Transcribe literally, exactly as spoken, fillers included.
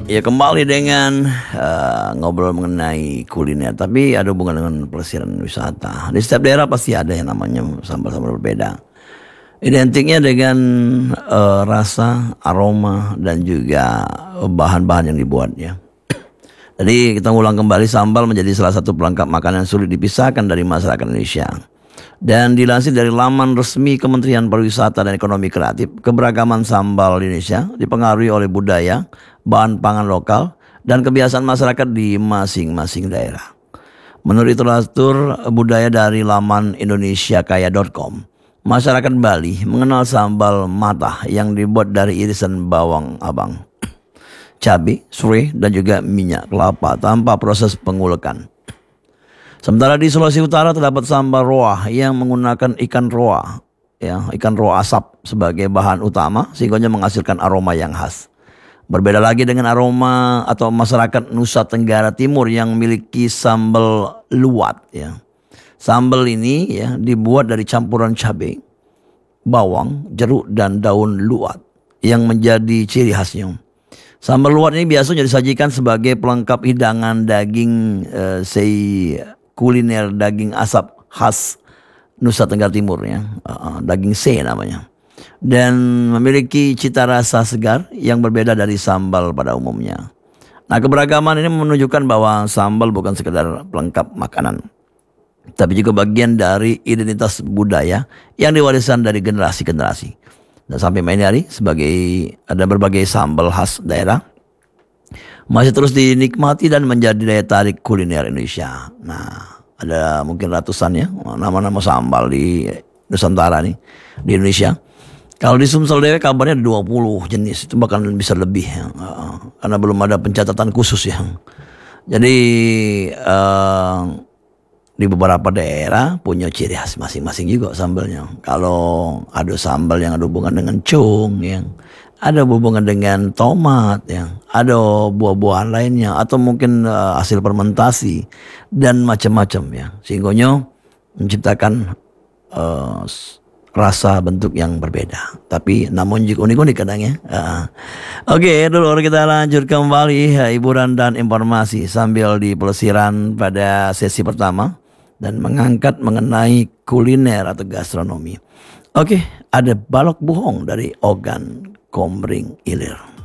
Ya kembali dengan uh, ngobrol mengenai kuliner, tapi ada hubungan dengan pelesiran wisata. Di setiap daerah pasti ada yang namanya sambal-sambal berbeda. Identiknya dengan uh, rasa, aroma, dan juga bahan-bahan yang dibuatnya. Jadi kita ulang kembali, sambal menjadi salah satu pelengkap makanan yang sulit dipisahkan dari masyarakat Indonesia. Dan dilansir dari laman resmi Kementerian Pariwisata dan Ekonomi Kreatif, keberagaman sambal di Indonesia dipengaruhi oleh budaya, bahan pangan lokal, dan kebiasaan masyarakat di masing-masing daerah. Menurut literatur budaya dari laman indonesiakaya dot com, masyarakat Bali mengenal sambal matah yang dibuat dari irisan bawang abang, cabai, serai, dan juga minyak kelapa tanpa proses pengulekan. Sementara di Sulawesi Utara terdapat sambal roa yang menggunakan ikan roa, ya, ikan roa asap sebagai bahan utama sehingga menghasilkan aroma yang khas. Berbeda lagi dengan aroma atau masyarakat Nusa Tenggara Timur yang memiliki sambal luwat, ya. Sambal ini ya dibuat dari campuran cabai, bawang, jeruk, dan daun luwat yang menjadi ciri khasnya. Sambal luwat ini biasanya disajikan sebagai pelengkap hidangan daging eh, sei kuliner daging asap khas Nusa Tenggara Timur, ya, uh, daging C namanya, dan memiliki cita rasa segar yang berbeda dari sambal pada umumnya. Nah, keberagaman ini menunjukkan bahwa sambal bukan sekedar pelengkap makanan, tapi juga bagian dari identitas budaya yang diwariskan dari generasi ke generasi. Dan sampai ini hari sebagai ada berbagai sambal khas daerah masih terus dinikmati dan menjadi daya tarik kuliner Indonesia. Nah, ada mungkin ratusan ya nama-nama sambal di Nusantara nih, di Indonesia. Kalau di Sumsel dewe kabarnya ada dua puluh jenis, itu bahkan bisa lebih ya. Karena belum ada pencatatan khusus ya. Jadi uh, di beberapa daerah punya ciri khas masing-masing juga sambalnya. Kalau ada sambal yang ada hubungan dengan cung, yang ada hubungan dengan tomat, yang ada buah-buahan lainnya, atau mungkin uh, hasil fermentasi dan macam-macam ya, sehingga menciptakan uh, rasa bentuk yang berbeda. Tapi namun juga unik-unik kadang ya. Uh. Oke, okay, dulu kita lanjut kembali ya, hiburan dan informasi sambil di pelesiran pada sesi pertama dan mengangkat mengenai kuliner atau gastronomi. Oke, okay, ada balok bohong dari Ogan Komering Ilir.